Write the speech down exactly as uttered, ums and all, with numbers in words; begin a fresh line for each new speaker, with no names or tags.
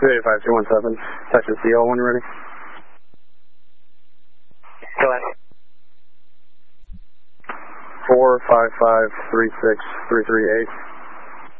two eight five two one seven, Texas D L when you're ready.
Go ahead.
four five five three six three three eight.